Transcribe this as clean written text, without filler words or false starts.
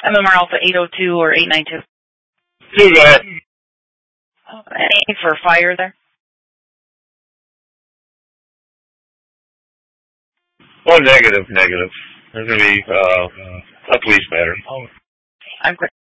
MMR Alpha 802 or 892. Do that. Any for fire there? Oh, negative. There's going to be a police matter. I'm great.